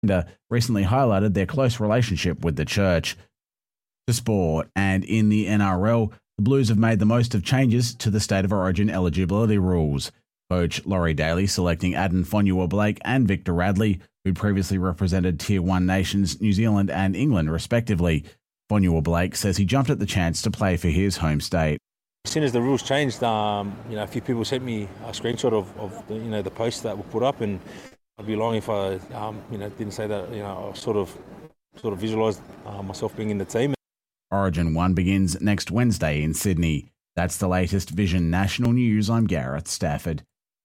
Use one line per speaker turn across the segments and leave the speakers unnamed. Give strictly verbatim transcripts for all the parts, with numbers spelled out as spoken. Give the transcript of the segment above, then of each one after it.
recently highlighted their close relationship with the church. To sport, and in the N R L, the Blues have made the most of changes to the State of Origin eligibility rules. Coach Laurie Daly selecting Aden Fonua-Blake and Victor Radley, who'd previously represented Tier one nations New Zealand and England respectively. Fonua-Blake says he jumped at the chance to play for his home state.
As soon as the rules changed, um, you know, a few people sent me a screenshot of, of the, you know, the posts that were put up, and I'd be lying if I, um, you know, didn't say that. You know, I sort of, sort of visualised uh, myself being in the team.
Origin one begins next Wednesday in Sydney. That's the latest Vision National News. I'm Gareth Stafford.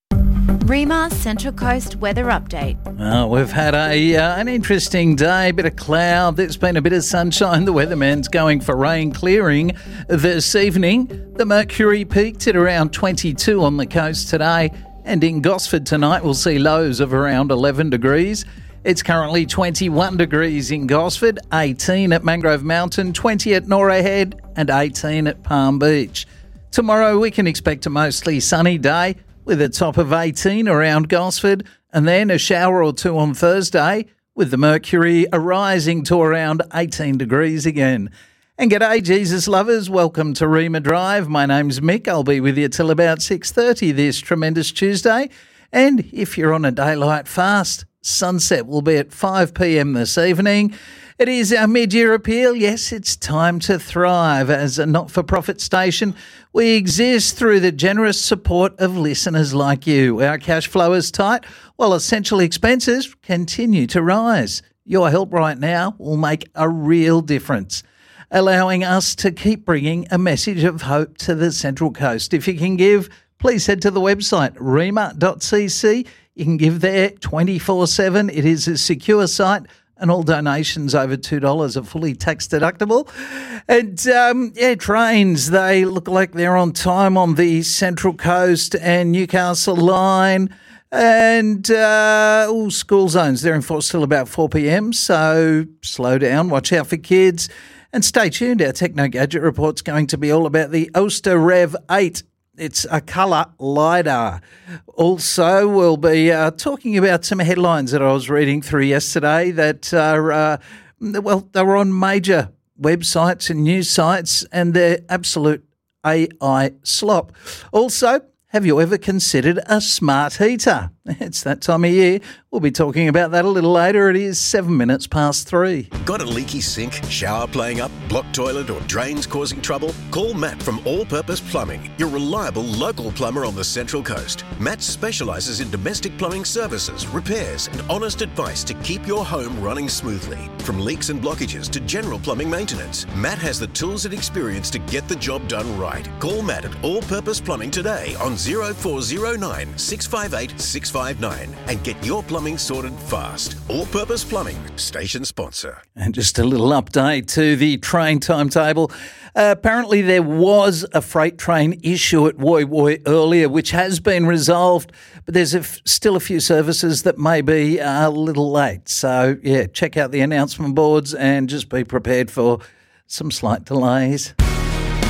REMA Central Coast weather update.
Uh, we've had a uh, an interesting day, a bit of cloud. There's been a bit of sunshine. The weatherman's going for rain clearing this evening. The mercury peaked at around twenty-two on the coast today, and in Gosford tonight we'll see lows of around eleven degrees. It's currently twenty-one degrees in Gosford, eighteen at Mangrove Mountain, twenty at Norah Head and eighteen at Palm Beach. Tomorrow we can expect a mostly sunny day with a top of eighteen around Gosford, and then a shower or two on Thursday with the mercury rising to around eighteen degrees again. And g'day Jesus lovers, welcome to Rema Drive. My name's Mick. I'll be with you till about six thirty this tremendous Tuesday. And if you're on a daylight fast, sunset will be at five p.m. this evening. It is our mid-year appeal. Yes, it's time to thrive. As a not-for-profit station, we exist through the generous support of listeners like you. Our cash flow is tight, while essential expenses continue to rise. Your help right now will make a real difference, allowing us to keep bringing a message of hope to the Central Coast. If you can give, please head to the website, rema dot c c. You can give there twenty-four seven. It is a secure site, and all donations over two dollars are fully tax deductible. And, um, yeah, trains, they look like they're on time on the Central Coast and Newcastle line. And uh, all school zones, they're enforced till about four p.m, so slow down, watch out for kids. And stay tuned, our Techno Gadget Report's going to be all about the Oster Rev eight. It's a colour LiDAR. Also, we'll be uh, talking about some headlines that I was reading through yesterday that are, uh, well, they were on major websites and news sites, and they're absolute A I slop. Also, have you ever considered a smart heater? It's that time of year. We'll be talking about that a little later. It is seven minutes past three.
Got a leaky sink, shower playing up, blocked toilet or drains causing trouble? Call Matt from All Purpose Plumbing, your reliable local plumber on the Central Coast. Matt specialises in domestic plumbing services, repairs and honest advice to keep your home running smoothly. From leaks and blockages to general plumbing maintenance, Matt has the tools and experience to get the job done right. Call Matt at All Purpose Plumbing today on zero four zero nine, six five eight, six five nine and get your plumbing sorted fast. All Purpose Plumbing, station sponsor.
And just a little update to the train timetable. Uh, apparently there was a freight train issue at Woy Woy earlier, which has been resolved, but there's a f- still a few services that may be uh, a little late. So, yeah, check out the announcement boards and just be prepared for some slight delays.